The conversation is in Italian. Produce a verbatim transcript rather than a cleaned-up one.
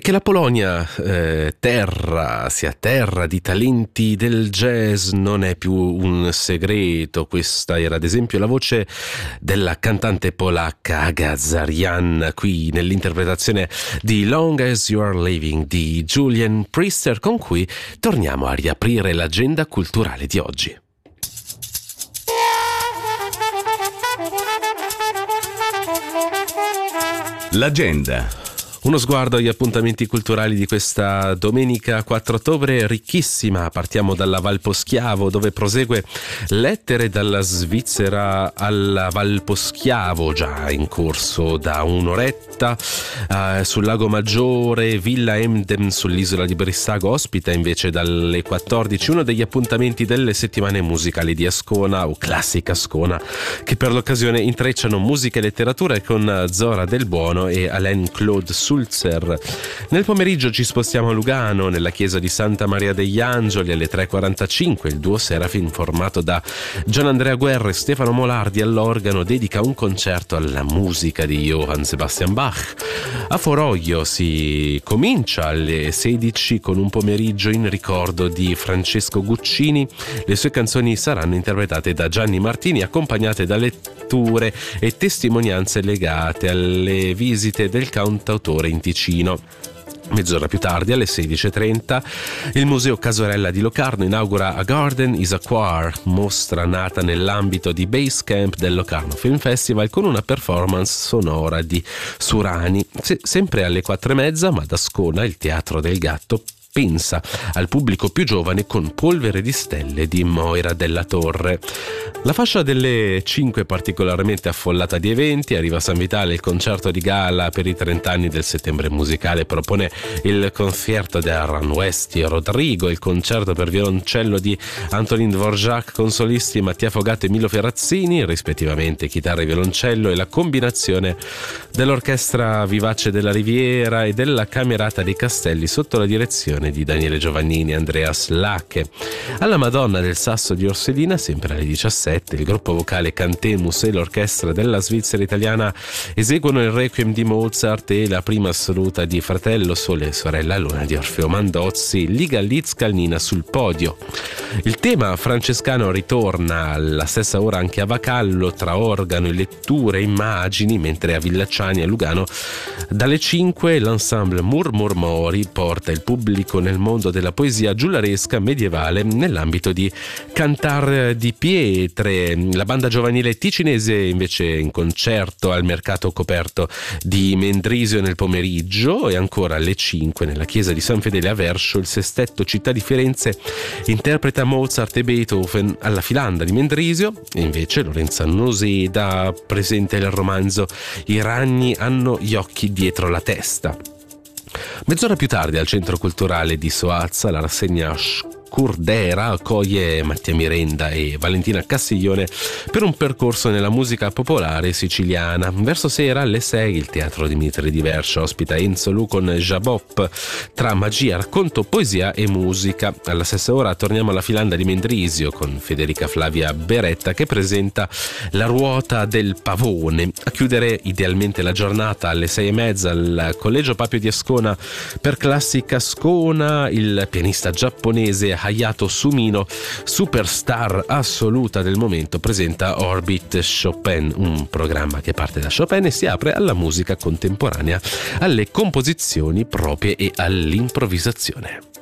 che la Polonia, eh, terra, sia terra di talenti del jazz, non è più un segreto. Questa era ad esempio la voce della cantante polacca Aga Azarian, qui nell'interpretazione di Long As You Are Living di Julian Priester, con cui torniamo a riaprire l'agenda culturale di oggi. L'agenda. Uno sguardo agli appuntamenti culturali di questa domenica quattro ottobre, ricchissima. Partiamo dalla Val Poschiavo, dove prosegue Lettere dalla Svizzera alla Val Poschiavo, già in corso da un'oretta. Eh, sul Lago Maggiore, Villa Emden sull'isola di Brissago ospita invece dalle quattordici uno degli appuntamenti delle settimane musicali di Ascona, o Classica Ascona, che per l'occasione intrecciano musica e letteratura con Zora Del Buono e Alain Claude Sulzer. Nel pomeriggio ci spostiamo a Lugano, nella chiesa di Santa Maria degli Angeli, alle tre e quarantacinque. Il duo Serafin, formato da Gianandrea Guerra e Stefano Molardi all'organo, dedica un concerto alla musica di Johann Sebastian Bach. A Foroglio si comincia alle sedici con un pomeriggio in ricordo di Francesco Guccini. Le sue canzoni saranno interpretate da Gianni Martini, accompagnate da letture e testimonianze legate alle visite del cantautore in Ticino. Mezz'ora più tardi, alle sedici e trenta, il Museo Casorella di Locarno inaugura A Garden is a Choir, mostra nata nell'ambito di Basecamp del Locarno Film Festival, con una performance sonora di Surani. Se- sempre alle quattro e mezza, ma ad Ascona, il Teatro del Gatto pensa al pubblico più giovane con Polvere di stelle di Moira della Torre. La fascia delle cinque è particolarmente affollata di eventi. Arriva a San Vitale il concerto di gala per i trent'anni del Settembre Musicale, propone il concerto di Arran Westi e Rodrigo, il concerto per violoncello di Antonin Dvorak con solisti Mattia Fogato e Milo Ferrazzini, rispettivamente chitarra e violoncello, e la combinazione dell'Orchestra Vivace della Riviera e della Camerata dei Castelli sotto la direzione di Daniele Giovannini e Andreas Lacche. Alla Madonna del Sasso di Orselina, sempre alle diciassette, il gruppo vocale Cantemus e l'orchestra della Svizzera Italiana eseguono il Requiem di Mozart e la prima assoluta di Fratello Sole e Sorella Luna di Orfeo Mandozzi, Liga Liz-Calnina sul podio. Il tema francescano ritorna alla stessa ora anche a Vacallo, tra organo e letture e immagini, mentre a Villacciani e Lugano dalle cinque l'ensemble Murmur Mori porta il pubblico nel mondo della poesia giullaresca medievale nell'ambito di Cantar di Pietre. La banda giovanile ticinese invece in concerto al Mercato Coperto di Mendrisio nel pomeriggio, e ancora alle cinque nella chiesa di San Fedele a Verscio il Sestetto Città di Firenze interpreta Mozart e Beethoven alla Filanda di Mendrisio, e invece Lorenza Noseda presenta il romanzo I ragni hanno gli occhi dietro la testa. Mezz'ora più tardi al Centro Culturale di Soazza la rassegna Curdera accoglie Mattia Mirenda e Valentina Castiglione per un percorso nella musica popolare siciliana. Verso sera alle sei il Teatro Dimitri di Verscia ospita Enzo Lu con Jabop, tra magia, racconto, poesia e musica. Alla stessa ora torniamo alla Filanda di Mendrisio con Federica Flavia Beretta che presenta La ruota del pavone. A chiudere idealmente la giornata alle sei e mezza al Collegio Papio di Ascona per Classica Ascona il pianista giapponese Hayato Sumino, superstar assoluta del momento, presenta Orbit Chopin, un programma che parte da Chopin e si apre alla musica contemporanea, alle composizioni proprie e all'improvvisazione.